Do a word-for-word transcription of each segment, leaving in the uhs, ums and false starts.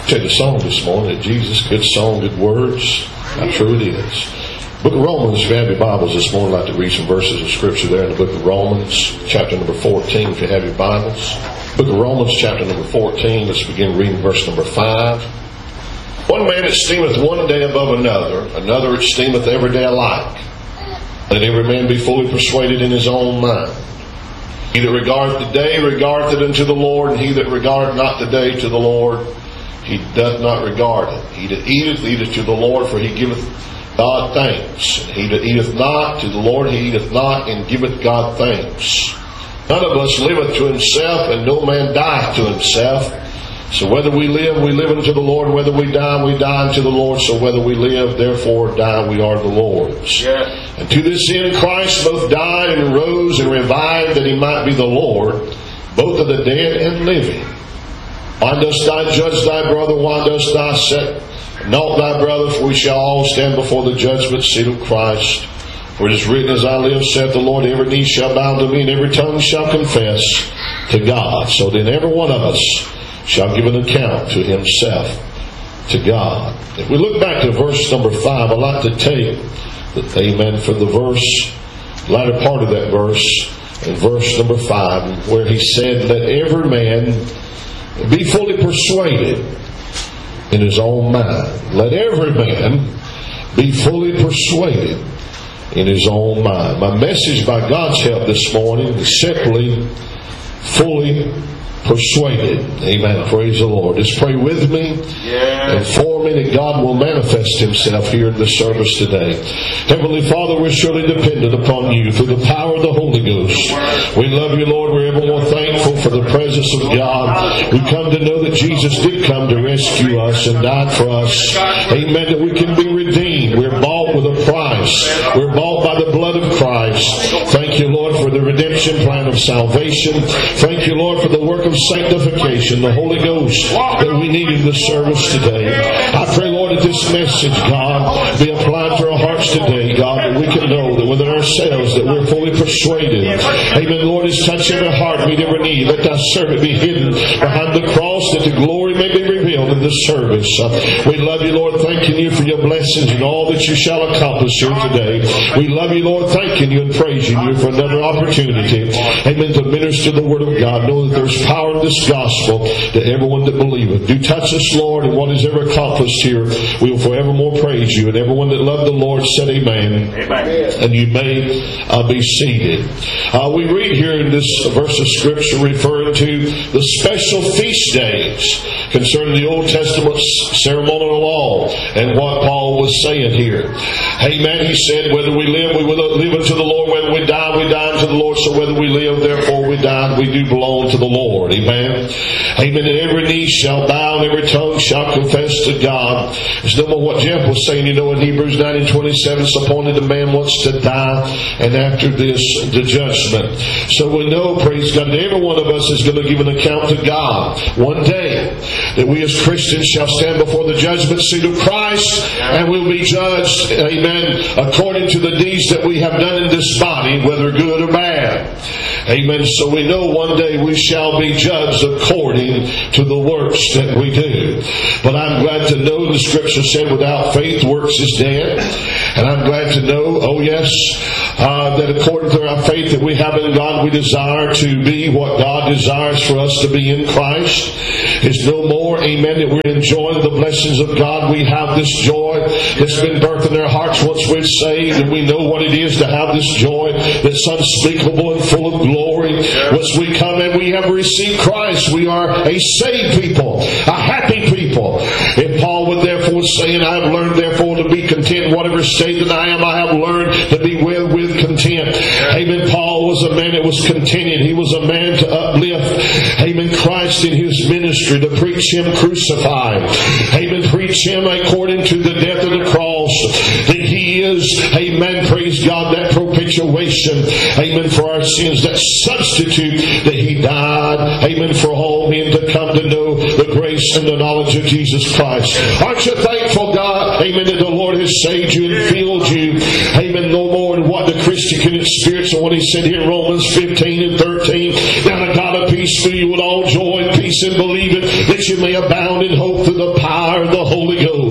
Tell you the song this morning that Jesus, good song, good words. How true it is. Book of Romans, if you have your Bibles this morning, I'd like to read some verses of Scripture there in the book of Romans, chapter number fourteen, if you have your Bibles. Book of Romans, chapter number fourteen, let's begin reading verse number five. One man esteemeth one day above another, another esteemeth every day alike. Let every man be fully persuaded in his own mind. He that regardeth the day regardeth it unto the Lord, and he that regardeth not the day to the Lord, he doth not regard it. He that eateth, eateth to the Lord, for he giveth God thanks. And he that eateth not to the Lord, he eateth not, and giveth God thanks. None of us liveth to himself, and no man dieth to himself. So whether we live, we live unto the Lord. Whether we die, we die unto the Lord. So whether we live, therefore die, we are the Lord's. Yeah. And to this end Christ both died and rose and revived, that he might be the Lord, both of the dead and living. Why dost thou judge thy brother? Why dost thou set naught thy brother? For we shall all stand before the judgment seat of Christ. For it is written, as I live, saith the Lord, every knee shall bow to me, and every tongue shall confess to God. So then every one of us shall give an account to himself to God. If we look back to verse number five, I'd like to take the amen for the verse, latter part of that verse, in verse number five, where he said, let every man be fully persuaded in his own mind. Let every man be fully persuaded in his own mind. My message by God's help this morning is simply fully persuaded. Amen. Praise the Lord. Just pray with me yeah. and for me that God will manifest himself here in the service today. Heavenly Father, we're surely dependent upon you through the power of the Holy Ghost. We love you, Lord. We're ever more thankful for the presence of God. We come to know that Jesus did come to rescue us and died for us. Amen. That we can be redeemed. We're bought with a price. We're bought by the blood of Christ. Thank you, Lord, for the redemption plan of salvation. Thank you, Lord, for the work of sanctification, the Holy Ghost that we need in the service today. I pray, Lord, that this message, God, be applied to our hearts today, God, that we can know that within ourselves that we're fully persuaded. Amen. Lord, is touch every heart, meet every need. Let thy servant be hidden behind the cross, that the glory may be revealed in the service. We love you, Lord, thanking you for your blessings and all that you shall accomplish here today. We love you, Lord, thanking you and praising you for another opportunity, amen, to minister the word of God. Know that there's power in this gospel to everyone that believeth. Do touch us, Lord, and what is ever accomplished here, we will forevermore praise you. And everyone that loved the Lord said amen. Amen. And you may uh, be seated. Uh, we read here in this verse of Scripture referring to the special feast days concerning the Old Testament ceremonial law and what Paul was saying here. Amen. He said, whether we live, we will live unto the Lord. Whether we die, we die unto the Lord. So whether we live, therefore we die, we do belong to the Lord. Amen. Amen. And every knee shall bow and every tongue shall confess to God. It's no more what Jeff was saying, you know, in Hebrews nine and twenty-seven, it's appointed a man wants to die, and after this, the judgment. So we know, praise God, that every one of us is going to give an account to God one day, that we as Christians shall stand before the judgment seat of Christ, and we'll be judged, amen, according to the deeds that we have done in this body, whether good or bad. Amen. So we know one day we shall be judged according to the works that we do. But I'm glad to know the Scripture said without faith works is dead. And I'm glad to know, oh yes, uh, that according to our faith that we have in God, we desire to be what God desires for us to be in Christ. It's no more, amen, that we're enjoying the blessings of God. We have this joy that's been birthed in our hearts once we're saved, and we know what it is to have this joy that's unspeakable and full of glory. Once we come and we have received Christ, we are a saved people, a happy people. If Paul would therefore say, and I have learned therefore to be content, whatever state that I am, I have learned to be well with content. Amen. Paul was a man that was contented. He was a man to uplift, amen, Christ in his ministry, to preach him crucified. Amen. Preach him according to the death of the cross. That he is, amen, praise God, that propitiation, amen, for our sins, that substitute, that he died, amen, for all men to come to know the grace and the knowledge of Jesus Christ. Aren't you thankful, God, amen, that the Lord has saved you and filled you, amen, no more than what the Christian can experience. And what he said here in Romans fifteen and thirteen, now the God of peace fill you with all joy and peace in believing, that you may abound in hope through the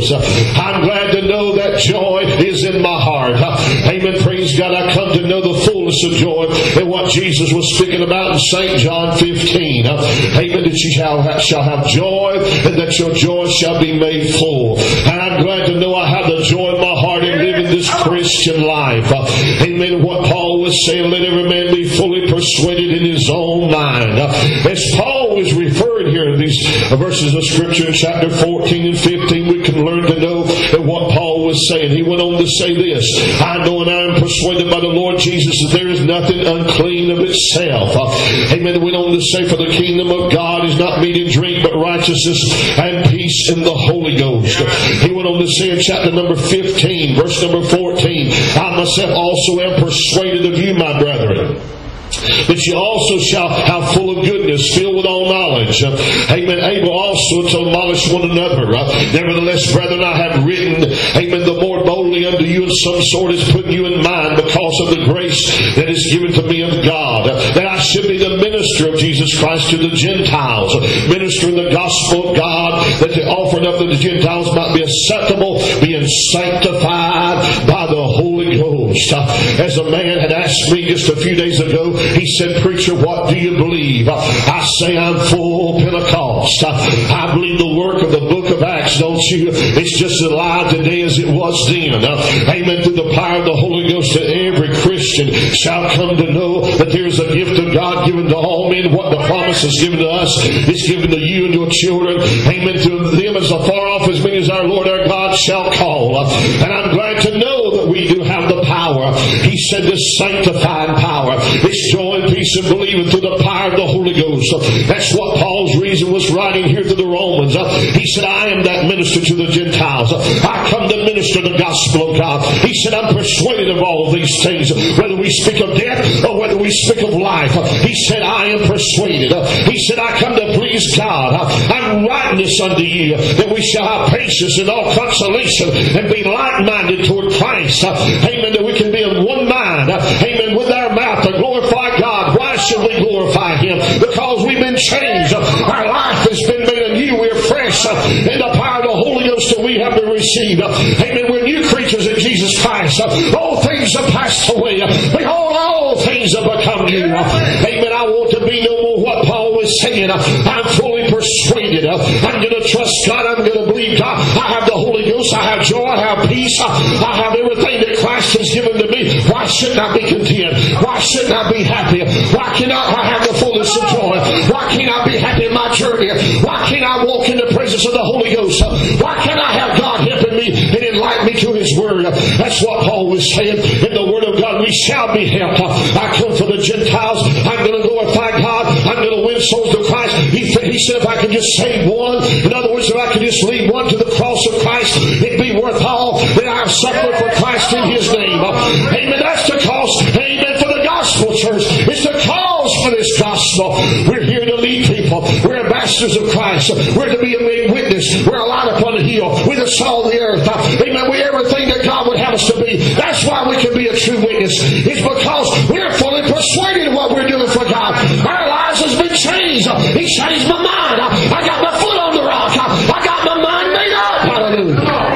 Ghost. I'm glad to know that joy is in my heart. Amen. Praise God. I come to know the fullness of joy and what Jesus was speaking about in Saint John fifteen. Amen. That you shall have, shall have joy and that your joy shall be made full. And I'm glad to know I have the joy in my heart in living this Christian life. Amen. What Paul was saying, let every man be fully persuaded in his own mind. As Paul was referring here to these verses of Scripture in chapter fourteen and fifteen, we can learn to know that what Paul was saying. He went on to say this, I know and I am persuaded by the Lord Jesus that there is nothing unclean of itself. Amen. He went on to say, for the kingdom of God is not meat and drink, but righteousness and peace in the Holy Ghost. He went on to say in chapter number fifteen, verse number fourteen, I myself also am persuaded of you, my brethren, that you also shall have full of goodness, filled with all knowledge. Amen. Able also to demolish one another. Nevertheless, brethren, I have written, amen, the more boldly unto you in some sort is putting you in mind because of the grace that is given to me of God, that I should be the minister of Jesus Christ to the Gentiles, ministering the gospel of God, that the offering of the Gentiles might be acceptable, being sanctified by the Holy Ghost. As a man had asked me just a few days ago, he said, preacher, what do you believe? I say I'm full Pentecost. I believe the work of the book of Acts, don't you? It's just as alive today as it was then. Amen. Through the power of the Holy Ghost, that every Christian shall come to know that there is a gift of God given to all men. What the promise is given to us is given to you and your children. Amen. To them as far off as many as our Lord our God shall call. And I'm glad to know that we do have the power. He said this sanctifying power. It's joy and peace and believing through the power of the Holy Ghost. That's what Paul's reason was writing here to the Romans. He said, I am that minister to the Gentiles. I come to minister the gospel of God. He said, I'm persuaded of all of these things, whether we speak of death or whether we speak of life. He said, I am persuaded. He said, I come to please God. I'm writing this unto you, that we shall have patience in all consolation and be like-minded toward Christ. Amen. That we can be in one mind. Amen. With our mouth to glorify God. Why should we glorify Him? Because we've been changed. Our life has been made anew. We're fresh in the power of the Holy Ghost that we have been received. Amen. We're new creatures in Jesus Christ. All things have passed away. Behold, all things have become new. Amen. I want to be no more what Paul was saying. I'm fully persuaded. I'm going to trust God. I'm going to believe God. I have the Holy Ghost. I have joy. I have peace. I have everything that Christ has given to me. Why shouldn't I be content? Why shouldn't I be happy? Why cannot I have the fullness of joy? Why can't I be happy in my journey? Why can't I walk in the presence of the Holy Ghost? Why can't I have God helping me and enlighten me to His Word? That's what Paul was saying. In the Word of God, we shall be helped. I come for the Gentiles. I'm going to glorify God. I'm going to win souls to Christ. He, he said if I could just save one, in other words, if I could just lead one to the cross of Christ, it'd be worth all that I've suffered for Christ in His name. Amen. That's the cost. Amen. For the gospel, church. It's the cause for this gospel. We're here to lead people. We're ambassadors of Christ. We're to be a made witness. We're a light upon the hill. We're the salt of the earth. Amen. We're everything that God would have us to be. That's why we can be a true witness. It's because we're fully persuaded of what we're doing for God. Our lives has been changed. He changed my mind. I got my foot on the rock. I got my mind made up. Hallelujah.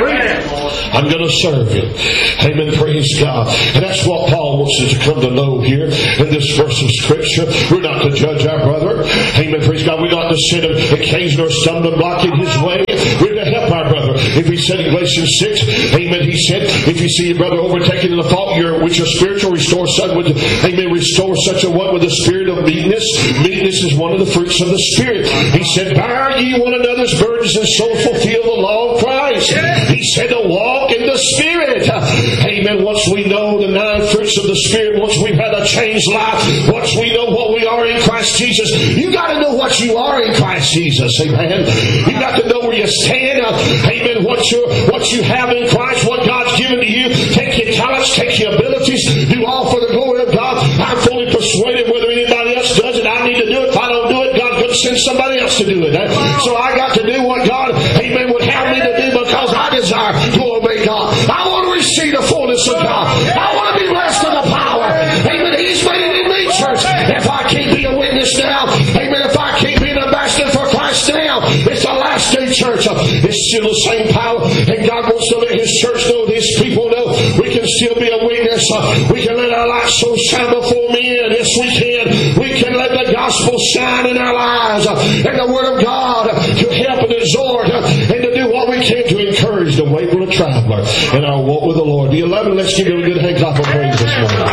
I'm going to serve Him. Amen. Praise God. And that's what Paul wants us to come to know here in this verse of Scripture. We're not to judge our brother. Amen. Praise God. We're not to sit and occasion or stumbling block in his way. We're to help our brother. If he said in Galatians six, amen, he said, if you see your brother overtaken in the fault, you're, which is spiritual, restore such with, amen, restore such a one with the spirit of meekness. Meekness is one of the fruits of the Spirit. He said, bear ye one another's burdens and so fulfill the law of Christ. He said to walk in the Spirit. Amen. Once we know the nine fruits of the Spirit, once we've had a changed life, once we know what we are in Christ Jesus, you got to know what you are in Christ Jesus. Amen. You got to know where you stand. Amen. What you what you have in Christ, what God's given to you. Take your talents, take your abilities, do all for the glory of God. I'm fully persuaded whether anybody else does it, I need to do it. If I don't do it, God could send somebody else to do it. So I got to do what God, amen, would have me to do because I desire to obey God. I want to receive the fullness of God. I want to be blessed in the power. Amen. He's made it in me, church. If I can't be a witness now, amen, if I can't be an ambassador for Christ now, it's the last day, church. It's still the same power. And God wants to let His church know, His people know, we can still be a witness. We can let our light so shine before men. Yes, we can. We can let the gospel shine in our lives. And the Word of God to help and exhort and to do what we can to encourage the wayward traveler in our walk with the Lord. Do you love Him? Let's give Him a good hand clap of praise this morning.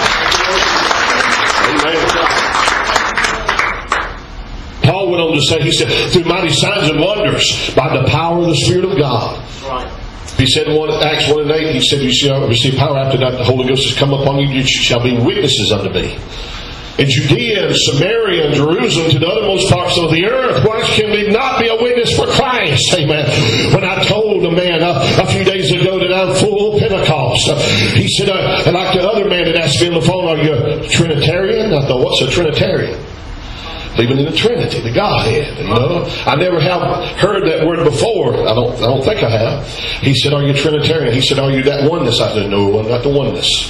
Paul went on to say, he said, through mighty signs and wonders, by the power of the Spirit of God. Right. He said in Acts one and eight, he said, you shall receive power after that the Holy Ghost has come upon you, you shall be witnesses unto me. In Judea and Samaria and Jerusalem to the uttermost parts of the earth. Why can we not be a witness for Christ? Amen. When I told a man uh, a few days ago that I'm full Pentecost, uh, he said, uh, and like the other man that asked me on the phone, are you a Trinitarian? I thought, what's a Trinitarian? Believing in the Trinity, the Godhead. You know, I never have heard that word before. I don't. I don't think I have. He said, "Are you Trinitarian?" He said, "Are you that oneness?" I said, "No, I'm not the oneness."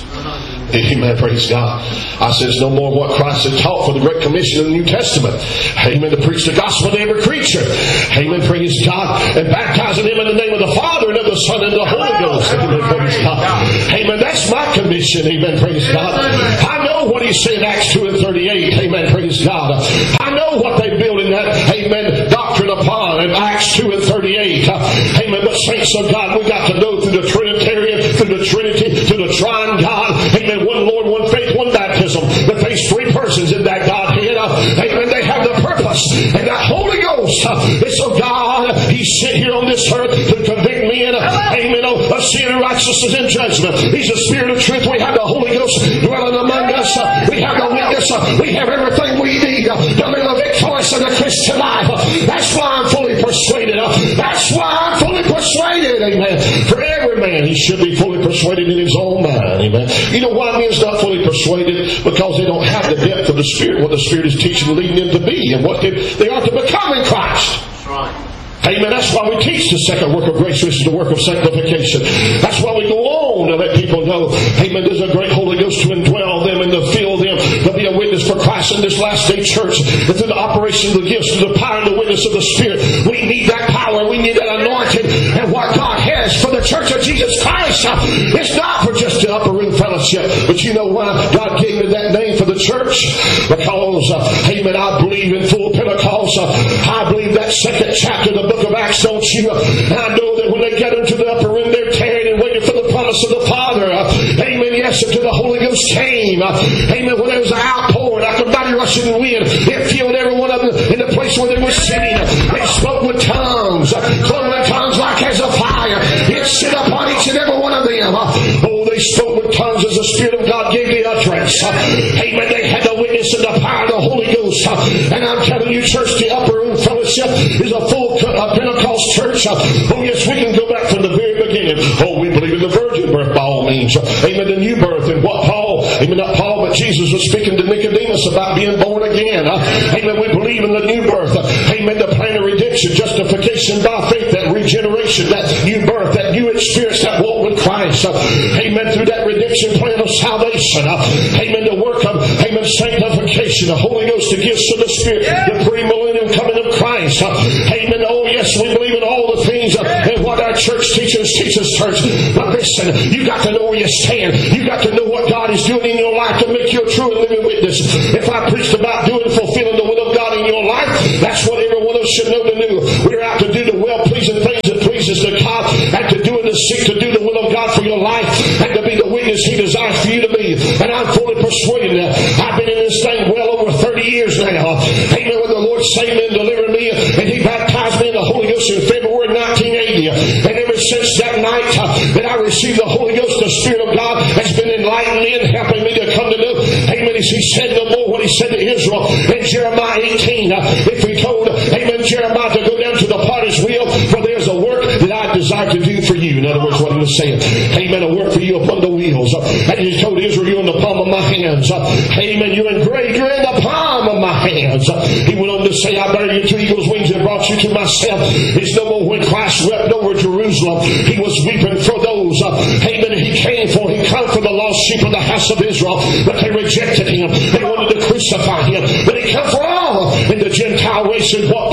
Amen. Praise God. I said, "It's no more what Christ had taught for the Great Commission in the New Testament." Amen. To preach the gospel to every creature. Amen. Praise God. And baptizing Him in the name of the Father and of the Son and the Holy Ghost. Amen. Praise God. Amen. That's my commission. Amen. Praise God. I know what He said in Acts two and thirty-eight. Amen. Praise God. I know what they build in that, amen, doctrine upon in Acts two and thirty-eight. Amen. But saints of God, we got to know through the Trinitarian, through the Trinity, through the Trine God, amen, one Lord, one faith, one baptism, that there's three persons in that Godhead. Amen. They have the purpose. And that Holy Ghost is of God. He's sent here on this earth to convict men, amen, of sin and righteousness and judgment. He's the Spirit of truth. We have the Holy Ghost dwelling among us. We have the witness. We have everything we need to live a victorious in the Christian life. That's why I'm fully persuaded. That's why I'm fully persuaded. Amen. For every man, he should be fully persuaded in his own mind. Amen. You know why men's not fully persuaded? Because they don't have the depth of the Spirit, what the Spirit is teaching and leading them to be, and what they, they are to become in Christ. Right. Amen. That's why we teach the second work of grace, which is the work of sanctification. That's why we go on to let people know, amen, there's a great Holy Ghost to indwell them and to fill them, to be a witness for Christ in this last day church. And through the operation of the gifts, through the power and the witness of the Spirit, we need that power, we need that anointing. And what God has for the church of Jesus Christ, it's not for just the upper room fellowship. But you know why God gave me that name for the church? Because, uh, amen, I believe in full Pentecost. Uh, I believe that second chapter of the book of Acts, don't you? I know that when they get into the upper room, they're tarrying and waiting for the promise of the Father. Uh, amen. Yes, until the Holy Ghost came. Uh, amen. When there was an outpouring, like a mighty rushing wind, it filled every one of them in the place where they were sitting. They spoke with tongues, uh, cloven tongues like as a fire. It set upon each and every one of them. Uh, oh, they spoke with tongues as the Spirit of God gave the utterance. Uh, amen. They had the witness and the power of the Holy Ghost. Uh, and I'm telling you, church, the upper room fellowship is a full uh, Pentecost church. Uh, oh, yes, we can go back from the very beginning. Oh, we believe in the virgin birth by all means. Uh, amen. The new birth and what Paul, amen, not Paul, but Jesus was speaking to Nicodemus about being born again. Uh, amen. We believe in the new birth. Uh, amen. The plan of redemption, justification by faith, that regeneration, that new birth, that new experience, that walk with Christ. Uh, amen. Through that redemption plan of salvation. Uh, amen. The work of, amen, sanctification. The Holy Ghost, the gifts of the Spirit, the pre-millennium coming of Christ. Uh, amen. Oh, yes, we believe in all the things uh, and what our church teaches, teaches church. But listen, you got to know where you stand. You got to know what God is doing in your life to make you a true and living witness. If I preached about doing and fulfilling the will of God in your life, that's what every one of us should know to do. We're out to do the well-pleasing things that pleases to God, and to do and to seek to do the will of God for your life, and to be the witness He desires for you to be. And I'm fully persuaded that I've been in this thing well over thirty years now. Amen. When the Lord saved me and delivered me, and He baptized me in the Holy Ghost in February nineteen eighty. And ever since that night uh, that I received the Holy Ghost, the Spirit of God has been enlightening me and helping me to come to know. Amen. He said no more what He said to Israel in Jeremiah eighteen. Uh, if He told, amen, Jeremiah to go down to the potter's wheel, for there's a work that I desire to do for you. In other words, what He was saying. Amen. A work for you upon the wheels. Uh, and He told Israel, you're in the palm of my hands. Uh, amen. You're engraved. You're in the palm of my hands. Uh, he went on to say, I bear you to eagle's wings and brought you to myself. It's no more when Christ wept over Jerusalem. He was weeping for those. Uh, amen. He came for. He came for the lost sheep of the house of Israel. But they rejected Him. They wanted to crucify Him. But He came for all in the Gentile race. And what Paul's commitment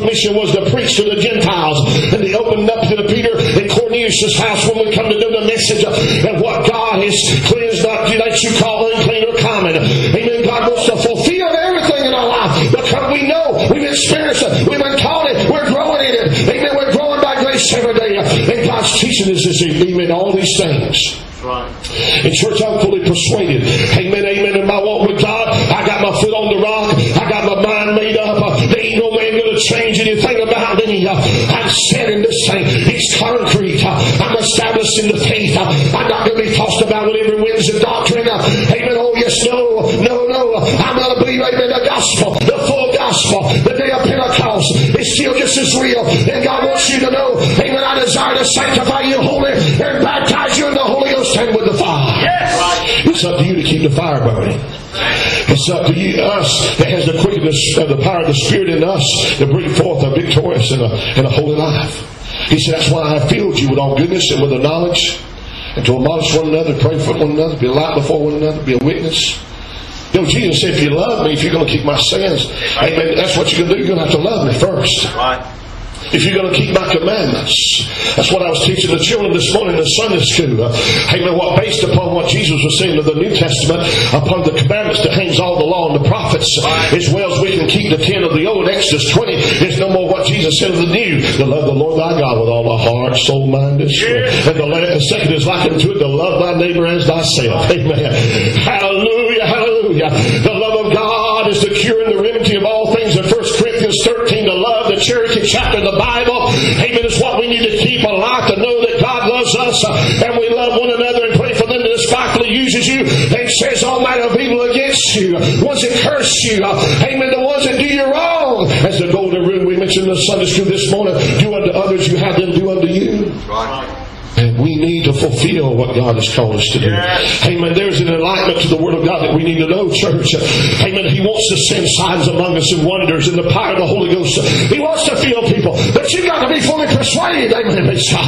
commission was to preach to the Gentiles. And they opened up to the Peter in Cornelius' house when we come to do the message and what God has cleansed up, that you call unclean or common. Amen. God wants to fulfill everything in our life because we know, we've experienced it, we've been taught it, we're growing in it. Amen. We're growing by grace every day. And God's teaching us this evening all these things. Right. In church, I'm fully persuaded. Amen, amen. In my walk with God, I got my foot on the rock. I got my mind made up. There ain't no man going to change anything about me. I'm set in this thing. It's concrete. I'm established in the faith. I'm not going to be tossed about with every winds of doctrine. Amen. Oh, yes, no, no, no. I'm going to believe, amen, the gospel, the full gospel, the day of Pentecost is still just as real. And God wants you to know, amen, I desire to sanctify you holy and baptize you in the Holy Ghost and with the fire. Yes. It's up to you to keep the fire burning. It's up to you, us that has the quickness of the power of the Spirit in us to bring forth a victorious and a, and a holy life. He said, that's why I have filled you with all goodness and with the knowledge, and to admonish one another, pray for one another, be a light before one another, be a witness. You know, Jesus said, if you love me, if you're going to keep my sins, amen, that's what you're going to do. You're going to have to love me first. Right. If you're going to keep my commandments. That's what I was teaching the children this morning in Sunday school. Uh, amen. What based upon what Jesus was saying in the New Testament, upon the commandments that hangs all the law and the prophets, as well as we can keep the ten of the old. Exodus twenty is no more what Jesus said of the new. To love the Lord thy God with all thy heart, soul, mind, and strength. And the, the second is like unto it, to love thy neighbor as thyself. Amen. Hallelujah, hallelujah. The love of God is the cure and the remedy of all things. In First Corinthians thirteen, to love, the charity chapter of the Bible, amen, is what we need to keep alive, to know that God loves us and we love one another, and pray for them that despitefully uses you and says all manner of evil against you, ones that curse you, amen, the ones that do you wrong. As the golden rule we mentioned in the Sunday school this morning, do unto others you have them do unto you. Right. And we need to fulfill what God has called us to do. Yes. Amen. There's an enlightenment to the Word of God that we need to know, church. Amen. He wants to send signs among us and wonders in the power of the Holy Ghost. He wants to fill people. But you've got to be fully persuaded. Amen.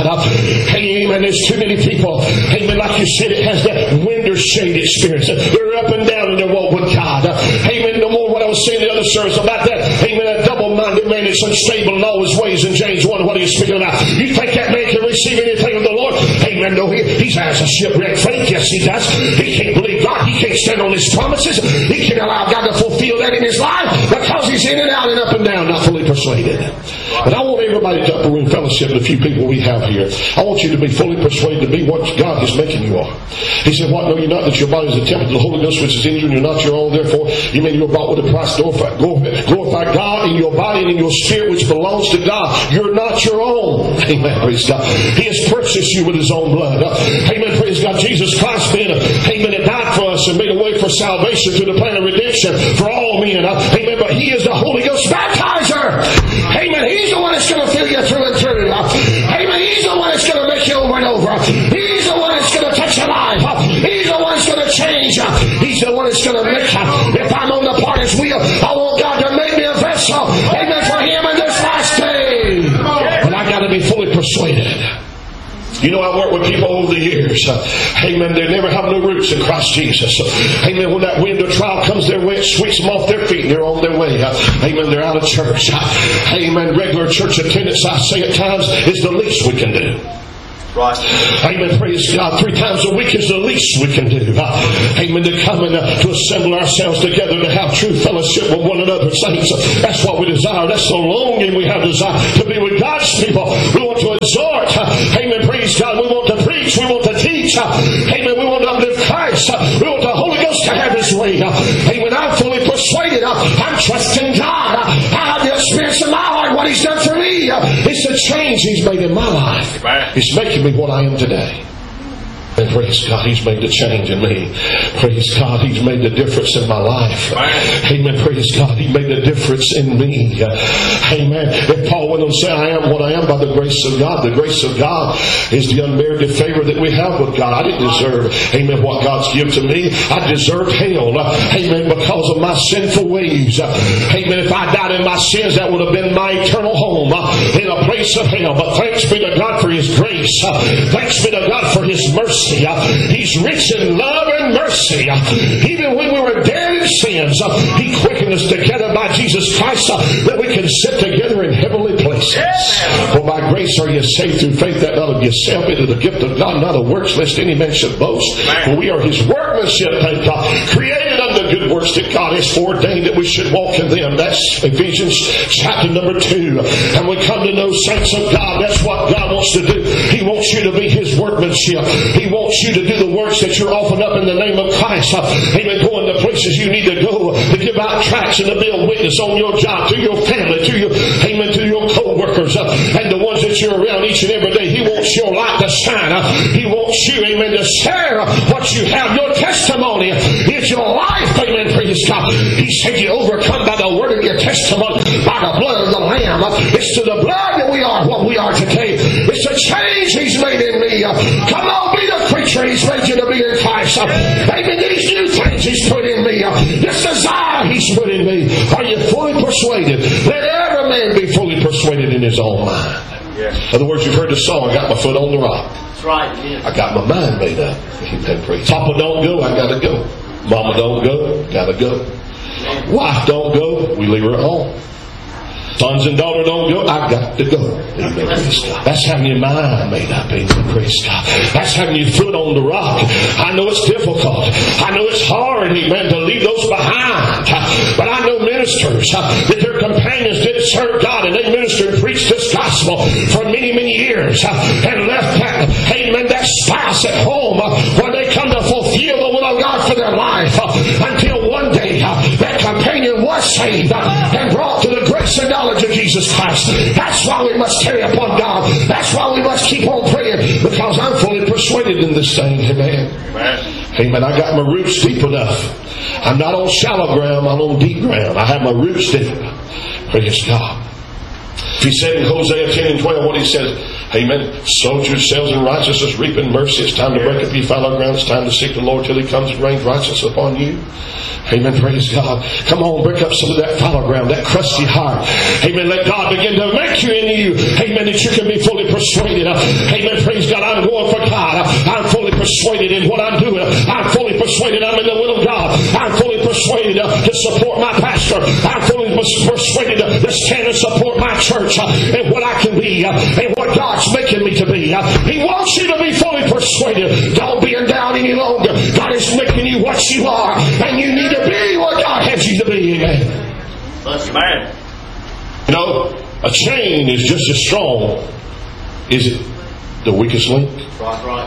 Amen. There's too many people. Amen. Like you said, it has that wind or shade experience. They're up and down in their walk with God. Amen. No more what I was saying in the other service about that. Amen. That double-minded man is unstable in all his ways in James one. What are you speaking about? You think that man can receive anything of the Lord? Amen. No, he, he has a shipwrecked faith. Yes, he does. He can't believe God. He can't stand on his promises. He can't allow God to fulfill that in his life because he's in and out and up and down, not fully persuaded. But I want everybody to upper room fellowship, the few people we have here. I want you to be fully persuaded to be what God is making you are. He said, what? Know you not that your body is a temple of the Holy Ghost which is in you, and you're not your own? Therefore, you mean you were bought with a price. Glorify, glorify God in your body and in your spirit which belongs to God. You're not your own. Amen. Praise God. He has purchased you with his own blood. Amen. Praise God. Jesus Christ being, amen, it died for us and made a way for salvation through the plan of redemption for all men. Amen. But he is the Holy Ghost baptizer. Amen. He's the one that's going to fill you through and through. Amen. He's the one that's going to make you over and over. He's the one that's going to touch your life. He's the one that's going to change. He's the one that's going to make. If I'm on the potter's wheel, I want God to make me a vessel. Amen. For him in this last day. But I got to be fully persuaded. You know, I work with people over the years. Uh, amen. They never have no roots in Christ Jesus. Uh, amen. When that wind of trial comes their way, it sweeps them off their feet and they're on their way. Uh, amen. They're out of church. Uh, amen. Regular church attendance, I say at times, is the least we can do. Right. Amen. Praise God. Three times a week is the least we can do. Uh, amen. To come and uh, to assemble ourselves together to have true fellowship with one another. Saints, uh, that's what we desire. That's the longing we have desire to be with God's people. We want to exhort. Uh, amen. Praise God. We want to preach. We want to teach. Uh, amen. We want to uplift Christ. Uh, we want the Holy Ghost to have his way. Uh, amen. I'm fully persuaded. Uh, I'm trusting God. Uh, I have the experience in my heart what he's done for me. Uh, it's a change he's made in my life. Right. He's making me what I am today. And praise God, he's made the change in me. Praise God, he's made the difference in my life. Amen. Praise God, he made the difference in me. Amen. If Paul went on to say, I am what I am by the grace of God. The grace of God is the unmerited favor that we have with God. I didn't deserve, amen, what God's given to me. I deserved hell. Amen. Because of my sinful ways. Amen. If I died in my sins, that would have been my eternal home in a place of hell. But thanks be to God for his grace. Thanks be to God for his mercy. He's rich in love and mercy. Even when we were dead in sins, he quickened us together by Jesus Christ that we can sit together in heavenly says. For by grace are you saved through faith, that not of yourself, it is the gift of God, not of works, lest any man should boast. For we are His workmanship, thank God, created unto good works that God has foreordained that we should walk in them. That's Ephesians chapter number two. And we come to know, saints of God, that's what God wants to do. He wants you to be His workmanship. He wants you to do the works that you're offering up in the name of Christ. Amen. Going to places you need to go to give out tracts and to be a witness on your job, to your family, to your, amen, to your co-workers, uh, and the ones that you're around each and every day. He wants your light to shine. Uh, he wants you, amen, to share what you have. Your testimony is your life, amen, praise God. He said you overcome by the word of your testimony, by the blood of the Lamb. Uh, it's to the blood that we are what we are today. It's a change He's made in me. Uh, come on, be the creature He's made you to be in Christ. Uh, amen, these new things He's put in me. Uh, this desire He's put in me. Are you fully persuaded? Let every man be fully persuaded in his own mind. In other words, you've heard the song, I got my foot on the rock. That's right. Yeah. I got my mind made up. Amen. Praise. Papa don't go, I gotta go. Mama don't go, gotta go. Wife don't go, we leave her at home. Sons and daughter don't go, I got to go. Amen. Praise God. That's having your mind made up. Amen. Praise God. That's having your foot on the rock. I know it's difficult. I know it's hard, amen, to leave those behind. But I know ministers that their companions didn't serve God, and they ministered and preached this gospel for many, many years, and left that, amen, that spouse at home where they come to fulfill the will of God for their life, until one day that companion was saved and brought to the grace and knowledge of Jesus Christ. That's why we must carry upon God. That's why we must keep on praying, because I'm fully persuaded in this thing. Amen. Amen. Amen. I got my roots deep enough. I'm not on shallow ground, I'm on deep ground. I have my roots deep. Praise God. If He said in Hosea ten and twelve what He says, amen, sow yourselves in righteousness, reap in mercy. It's time to break up your fallow ground. It's time to seek the Lord till He comes and rains righteousness upon you. Amen. Praise God. Come on, break up some of that fallow ground, that crusty heart. Amen. Let God begin to make you in you. Amen. That you can be fully persuaded. Amen. Praise God. I'm going for God. I'm fully persuaded in what I'm doing. I'm fully persuaded I'm in the will of God. I'm fully persuaded to support my pastor. I'm fully persuaded to stand and support my church and what I can be and what God's making me to be. He wants you to be fully persuaded. Don't be in doubt any longer. God is making you what you are, and you need to be what God has you to be. Amen. Amen. You know, a chain is just as strong as it the weakest link. Right, right.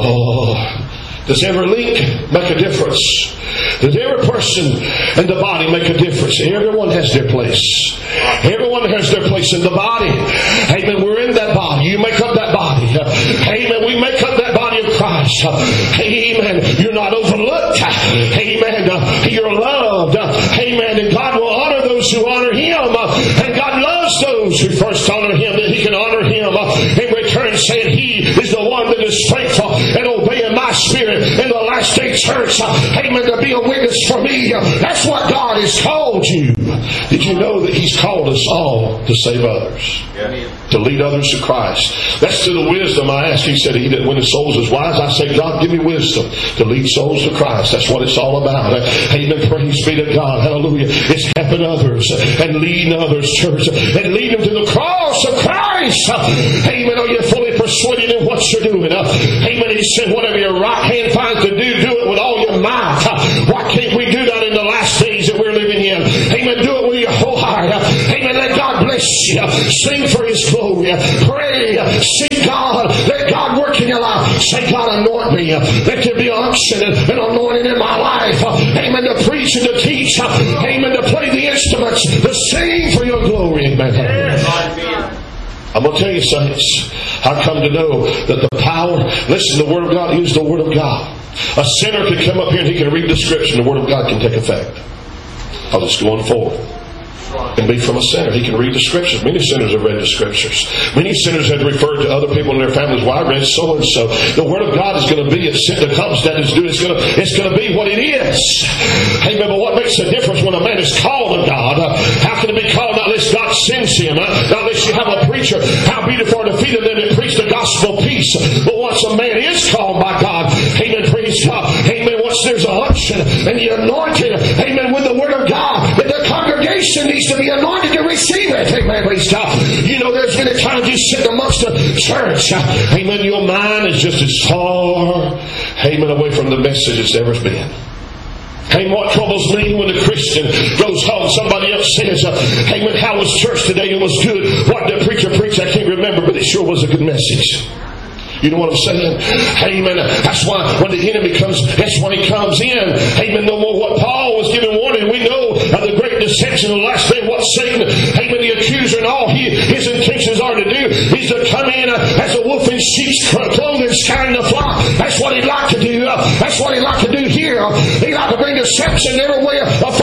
Oh. Does every link make a difference? Does every person in the body make a difference? Everyone has their place. Everyone has their place in the body. Amen. We're in that body. You make up that body. Amen. We make up that body of Christ. Amen. You're not overlooked. Amen. You're loved. Amen. And God will honor those who honor Him. And God loves those who first honor Him, that He can honor Him in return, saying He is the one that is faithful and obeying my spirit in the last day church. Amen. To be a witness for me. That's what God has called you. Did you know that He's called us all to save others? Yeah. To lead others to Christ. That's to the wisdom I ask. He said He that winneth souls is wise. I say, God, give me wisdom to lead souls to Christ. That's what it's all about. Amen. Praise be to God. Hallelujah. It's helping others and leading others, church, and lead them to the cross of Christ. Amen. Are you fully persuaded in what you're doing? Amen. He said, whatever your right hand finds to do, do it with all your might. Why can't we do that in the last days that we're living in? Amen. Do it with your whole heart. Amen. Let God bless you. Sing for His glory. Pray. Seek God. Let God work in your life. Say, God, anoint me. Let there be unction and anointing in my life. Amen. To preach and to teach. Amen. To play the instruments. To sing for your glory. Amen. I'm going to tell you, saints, I come to know that the power, listen, the Word of God is the Word of God. A sinner can come up here and he can read the Scripture, and the Word of God can take effect. I'll just go on forward. And be from a sinner. He can read the Scriptures. Many sinners have read the Scriptures. Many sinners have referred to other people in their families. Well, I read so and so. The Word of God is going to be at Sitna is doing. It's going to. It's going to be what it is. Amen. But what makes a difference when a man is called of God? Uh, how can it be called not unless God sends him? Uh, not unless you have a preacher. How beautiful are the feet of them that preach the gospel of peace. But once a man is called by God, amen. Praise God. Amen. Once there's an unction and the anointing, amen, with the Word of God, that the congregation needs to be anointed to receive receive it. Amen. Praise God. You know, there's been a time you sit amongst the church. Amen. Your mind is just as far, amen, away from the message it's ever been. Amen. What troubles me when a Christian goes home, somebody else says, uh, amen, how was church today? It was good. What did the preacher preach? I can't remember, but it sure was a good message. You know what I'm saying? Amen. That's why when the enemy comes, that's when he comes in. Amen. No more what Paul was giving warning. We know of the great deception of the last day. What Satan, amen, the accuser and all he, his intentions are to do is to come in as a wolf in sheep's clothing, scaring the flock. That's what he'd like to do. That's what he'd like to do here. He'd like to bring deception everywhere.